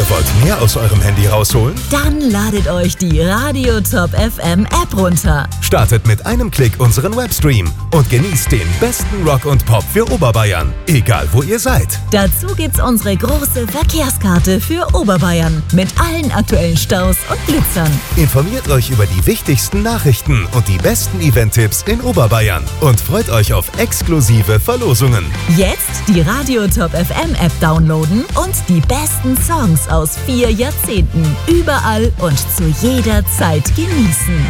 Ihr wollt mehr aus eurem Handy rausholen? Dann ladet euch die Radio Top FM App runter. Startet mit einem Klick unseren Webstream und genießt den besten Rock und Pop für Oberbayern, egal wo ihr seid. Dazu gibt's unsere große Verkehrskarte für Oberbayern mit allen aktuellen Staus und Blitzern. Informiert euch über die wichtigsten Nachrichten und die besten Event-Tipps in Oberbayern und freut euch auf exklusive Verlosungen. Jetzt die Radio Top FM App downloaden und die besten Songs aus 4 Jahrzehnten überall und zu jeder Zeit genießen.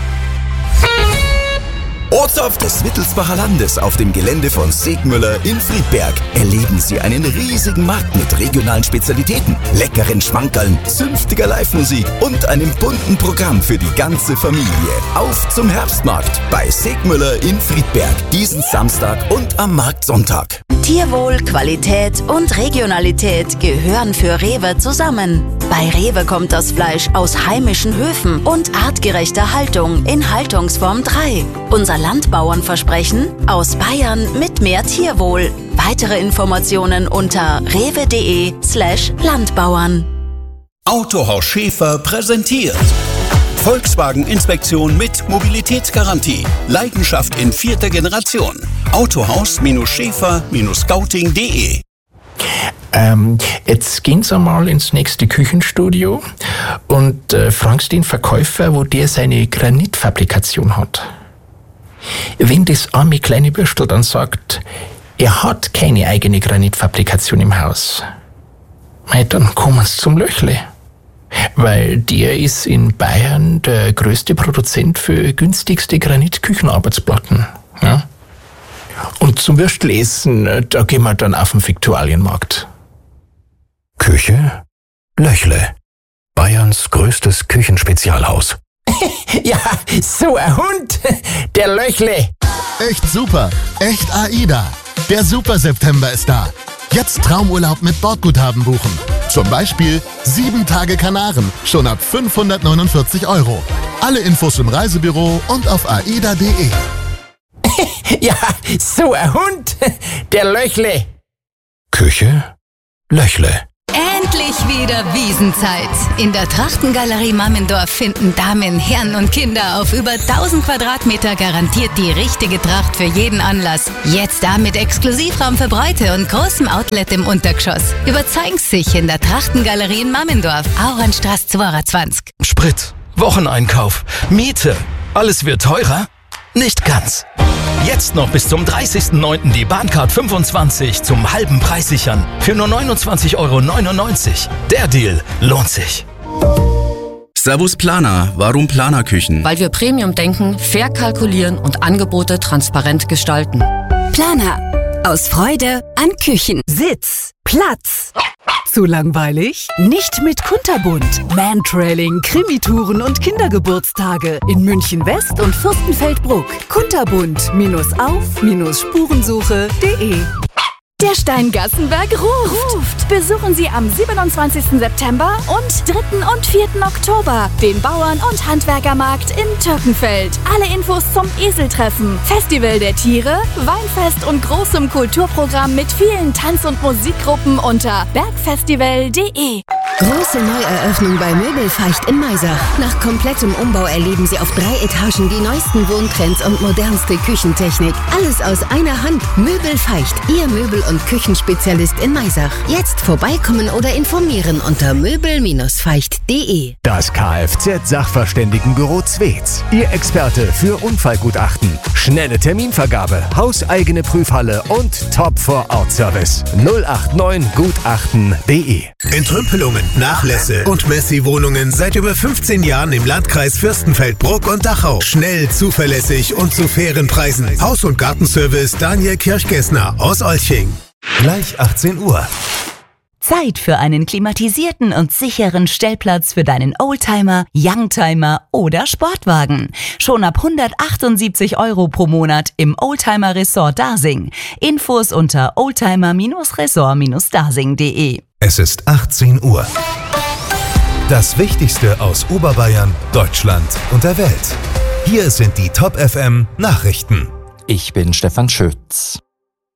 Ortssaft des Wittelsbacher Landes auf dem Gelände von Segmüller in Friedberg. Erleben Sie einen riesigen Markt mit regionalen Spezialitäten, leckeren Schmankerln, zünftiger Live-Musik und einem bunten Programm für die ganze Familie. Auf zum Herbstmarkt bei Segmüller in Friedberg. Diesen Samstag und am Marktsonntag. Tierwohl, Qualität und Regionalität gehören für Rewe zusammen. Bei Rewe kommt das Fleisch aus heimischen Höfen und artgerechter Haltung in Haltungsform 3. Unser Landbauernversprechen: aus Bayern mit mehr Tierwohl. Weitere Informationen unter rewe.de/Landbauern. Autohaus Schäfer präsentiert Volkswagen-Inspektion mit Mobilitätsgarantie. Leidenschaft in 4. Generation. Autohaus-Schäfer-Scouting.de. Jetzt gehen Sie mal ins nächste Küchenstudio und fragen Sie den Verkäufer, wo der seine Granitfabrikation hat. Wenn das arme kleine Bürstel dann sagt, er hat keine eigene Granitfabrikation im Haus, dann kommen Sie zum Löchle. Weil der ist in Bayern der größte Produzent für günstigste Granitküchenarbeitsplatten. Ja? Und zum Würstelessen, da gehen wir dann auf den Viktualienmarkt. Küche? Löchle. Bayerns größtes Küchenspezialhaus. Ja, so ein Hund, der Löchle. Echt super, echt AIDA. Der Super September ist da. Jetzt Traumurlaub mit Bordguthaben buchen. Zum Beispiel 7 Tage Kanaren, schon ab 549 €. Alle Infos im Reisebüro und auf aida.de. Ja, so ein Hund, der Löchle. Küche? Löchle. Endlich wieder Wiesenzeit. In der Trachtengalerie Mammendorf finden Damen, Herren und Kinder auf über 1000 Quadratmeter garantiert die richtige Tracht für jeden Anlass. Jetzt da mit Exklusivraum für Bräute und großem Outlet im Untergeschoss. Überzeugen Sie sich in der Trachtengalerie in Mammendorf, Auernstraße 22. Sprit, Wocheneinkauf, Miete, alles wird teurer? Nicht ganz. Jetzt noch bis zum 30.09. die Bahncard 25 zum halben Preis sichern. Für nur 29,99 €. Der Deal lohnt sich. Servus Planer. Warum Planerküchen? Weil wir Premium denken, fair kalkulieren und Angebote transparent gestalten. Planer. Aus Freude an Küchen. Sitz. Platz. Zu langweilig? Nicht mit Kunterbunt. Mantrailing, Krimitouren und Kindergeburtstage in München West und Fürstenfeldbruck. Kunterbunt-auf-spurensuche.de. Der Steingassenberg ruft. Besuchen Sie am 27. September und 3. und 4. Oktober den Bauern- und Handwerkermarkt in Türkenfeld. Alle Infos zum Eseltreffen, Festival der Tiere, Weinfest und großem Kulturprogramm mit vielen Tanz- und Musikgruppen unter bergfestival.de. Große Neueröffnung bei Möbelfeicht in Maisach. Nach komplettem Umbau erleben Sie auf 3 Etagen die neuesten Wohntrends und modernste Küchentechnik. Alles aus einer Hand. Möbelfeicht, Ihr Möbel- und Küchenspezialist in Maisach. Jetzt vorbeikommen oder informieren unter möbel-feicht.de. Das Kfz-Sachverständigenbüro Zwetz. Ihr Experte für Unfallgutachten. Schnelle Terminvergabe, hauseigene Prüfhalle und Top-Vor-Ort-Service. 089gutachten.de. Entrümpelungen, Nachlässe und Messi-Wohnungen seit über 15 Jahren im Landkreis Fürstenfeldbruck und Dachau. Schnell, zuverlässig und zu fairen Preisen. Haus- und Gartenservice Daniel Kirchgessner aus Olching. Gleich 18 Uhr. Zeit für einen klimatisierten und sicheren Stellplatz für deinen Oldtimer, Youngtimer oder Sportwagen. Schon ab 178 € pro Monat im Oldtimer Resort Dasing. Infos unter oldtimer-resort-dasing.de. Es ist 18 Uhr. Das Wichtigste aus Oberbayern, Deutschland und der Welt. Hier sind die Top FM Nachrichten. Ich bin Stefan Schütz.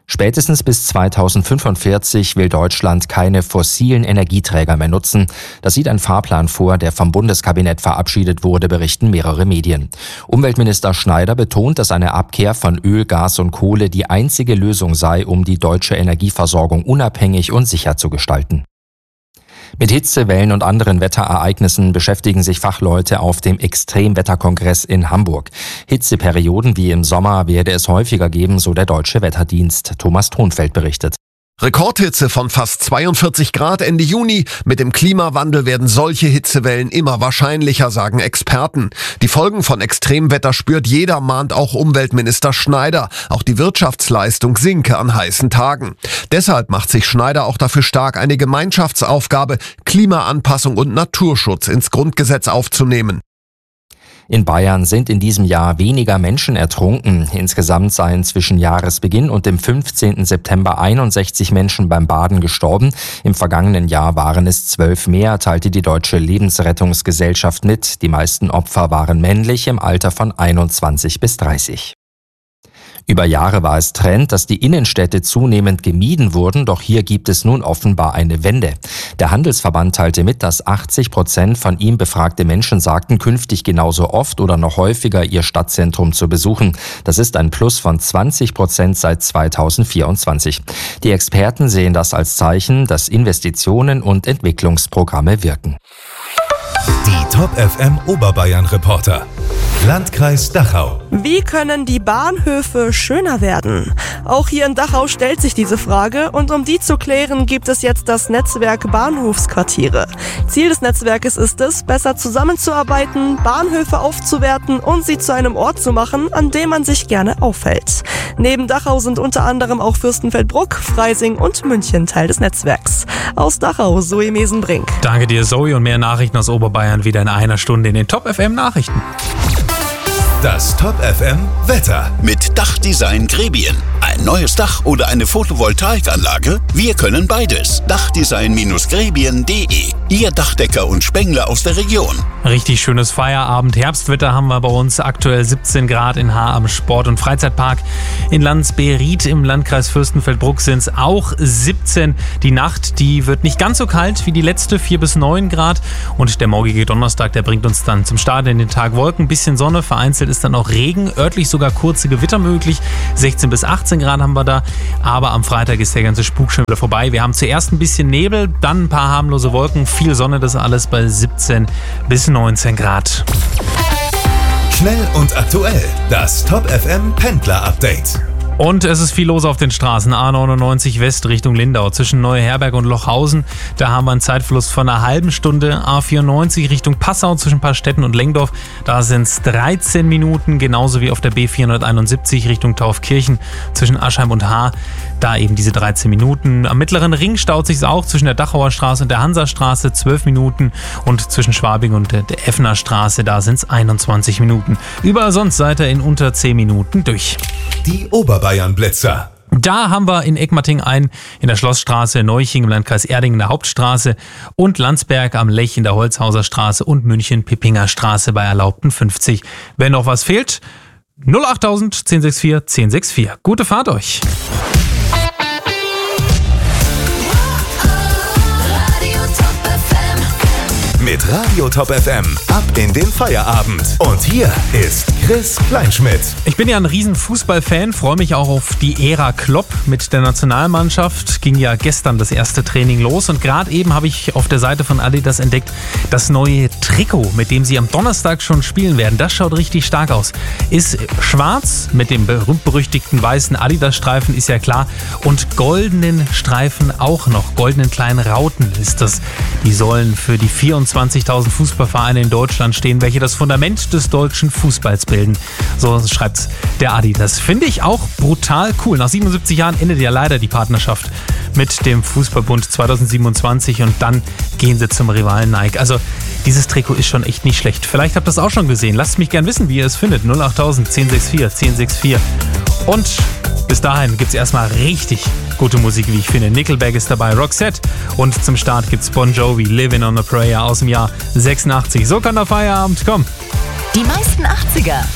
Spätestens bis 2045 will Deutschland keine fossilen Energieträger mehr nutzen. Das sieht ein Fahrplan vor, der vom Bundeskabinett verabschiedet wurde, berichten mehrere Medien. Umweltminister Schneider betont, dass eine Abkehr von Öl, Gas und Kohle die einzige Lösung sei, um die deutsche Energieversorgung unabhängig und sicher zu gestalten. Mit Hitzewellen und anderen Wetterereignissen beschäftigen sich Fachleute auf dem Extremwetterkongress in Hamburg. Hitzeperioden wie im Sommer werde es häufiger geben, so der Deutsche Wetterdienst. Thomas Thonfeld berichtet. Rekordhitze von fast 42 Grad Ende Juni. Mit dem Klimawandel werden solche Hitzewellen immer wahrscheinlicher, sagen Experten. Die Folgen von Extremwetter spürt jeder, mahnt auch Umweltminister Schneider. Auch die Wirtschaftsleistung sinke an heißen Tagen. Deshalb macht sich Schneider auch dafür stark, eine Gemeinschaftsaufgabe, Klimaanpassung und Naturschutz ins Grundgesetz aufzunehmen. In Bayern sind in diesem Jahr weniger Menschen ertrunken. Insgesamt seien zwischen Jahresbeginn und dem 15. September 61 Menschen beim Baden gestorben. Im vergangenen Jahr waren es 12 mehr, teilte die Deutsche Lebensrettungsgesellschaft mit. Die meisten Opfer waren männlich im Alter von 21 bis 30. Über Jahre war es Trend, dass die Innenstädte zunehmend gemieden wurden, doch hier gibt es nun offenbar eine Wende. Der Handelsverband teilte mit, dass 80% von ihm befragte Menschen sagten, künftig genauso oft oder noch häufiger ihr Stadtzentrum zu besuchen. Das ist ein Plus von 20% seit 2024. Die Experten sehen das als Zeichen, dass Investitionen und Entwicklungsprogramme wirken. Die Top FM Oberbayern Reporter. Landkreis Dachau. Wie können die Bahnhöfe schöner werden? Auch hier in Dachau stellt sich diese Frage und um die zu klären, gibt es jetzt das Netzwerk Bahnhofsquartiere. Ziel des Netzwerkes ist es, besser zusammenzuarbeiten, Bahnhöfe aufzuwerten und sie zu einem Ort zu machen, an dem man sich gerne aufhält. Neben Dachau sind unter anderem auch Fürstenfeldbruck, Freising und München Teil des Netzwerks. Aus Dachau, Zoe Mesenbrink. Danke dir, Zoe, und mehr Nachrichten aus Oberbayern wieder in einer Stunde in den Top FM Nachrichten. Das Top FM Wetter. Mit Dachdesign Grebien. Ein neues Dach oder eine Photovoltaikanlage? Wir können beides. Dachdesign-grebien.de. Ihr Dachdecker und Spengler aus der Region. Richtig schönes Feierabend. Herbstwetter haben wir bei uns. Aktuell 17 Grad in Haar am Sport- und Freizeitpark. In Landsbeeried im Landkreis Fürstenfeldbruck sind es auch 17. Die Nacht, die wird nicht ganz so kalt wie die letzte, 4 bis 9 Grad. Und der morgige Donnerstag, der bringt uns dann zum Start in den Tag Wolken, bisschen Sonne, vereinzelt ist dann auch Regen, örtlich sogar kurze Gewitter möglich. 16 bis 18 Grad haben wir da, aber am Freitag ist der ganze Spuk schon wieder vorbei. Wir haben zuerst ein bisschen Nebel, dann ein paar harmlose Wolken, viel Sonne, das alles bei 17 bis 19 Grad. Schnell und aktuell, das Top FM Pendler Update. Und es ist viel los auf den Straßen. A99 West Richtung Lindau zwischen Neue Herberg und Lochhausen. Da haben wir einen Zeitverlust von einer halben Stunde. A94 Richtung Passau zwischen Paarstetten und Lengdorf. Da sind es 13 Minuten. Genauso wie auf der B471 Richtung Taufkirchen zwischen Aschheim und Haar. Da eben diese 13 Minuten. Am Mittleren Ring staut sich auch zwischen der Dachauer Straße und der Hansastraße 12 Minuten. Und zwischen Schwabing und der Effner Straße, da sind es 21 Minuten. Überall sonst seid ihr in unter 10 Minuten durch. Die Oberbayern Blitzer. Da haben wir in Eckmatting einen in der Schlossstraße, Neuching im Landkreis Erding in der Hauptstraße und Landsberg am Lech in der Holzhauser Straße und München-Pippinger Straße bei erlaubten 50. Wenn noch was fehlt, 08000 1064 1064. Gute Fahrt euch! Mit Radio Top FM ab in den Feierabend. Und hier ist Chris Kleinschmidt. Ich bin ja ein riesen Fußballfan, freue mich auch auf die Ära Klopp mit der Nationalmannschaft. Ging ja gestern das erste Training los und gerade eben habe ich auf der Seite von Adidas entdeckt, das neue Trikot, mit dem sie am Donnerstag schon spielen werden. Das schaut richtig stark aus. Ist schwarz mit dem berühmt-berüchtigten weißen Adidas-Streifen, ist ja klar. Und goldenen Streifen auch noch. Goldenen kleinen Rauten ist das. Die sollen für die 24.000 Fußballvereine in Deutschland stehen, welche das Fundament des deutschen Fußballs bilden. So schreibt der Adi. Das finde ich auch brutal cool. Nach 77 Jahren endet ja leider die Partnerschaft mit dem Fußballbund 2027 und dann gehen sie zum Rivalen Nike. Also dieses Trikot ist schon echt nicht schlecht. Vielleicht habt ihr das auch schon gesehen. Lasst mich gern wissen, wie ihr es findet. 08000 1064 1064. Und bis dahin gibt's erstmal richtig gute Musik, wie ich finde. Nickelback ist dabei, Roxette. Und zum Start gibt's Bon Jovi, Living on a Prayer aus dem Jahr 86. So kann der Feierabend kommen. Die meisten 80er